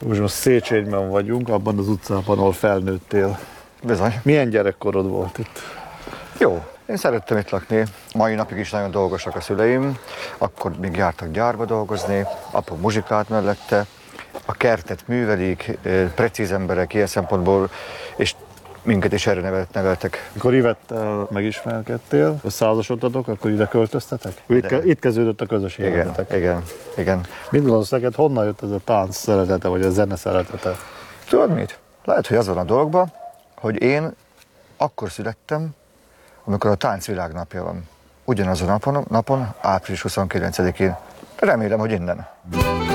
Most Széchenyben vagyunk, abban az utcában, ahol felnőttél. Bizony. Milyen gyerekkorod volt itt? Jó, én szerettem itt lakni. Mai napig is nagyon dolgosak a szüleim. Akkor még jártak gyárba dolgozni, apu muzsikált mellette. A kertet művelik, precíz emberek ilyen szempontból, és minket is erre neveltek. Mikor Ivettel megismerkedtél, összeházasodtatok, akkor ide költöztetek? Itt kezdődött a közös életetek. Igen. Mit gondolsz neked, honnan jött ez a tánc szeretete, vagy a zene szeretete? Tudod mit? Lehet, hogy az van a dologban, hogy én akkor születtem, amikor a tánc világnapja van. Ugyanazon a napon, április 29-én. Remélem, hogy innen.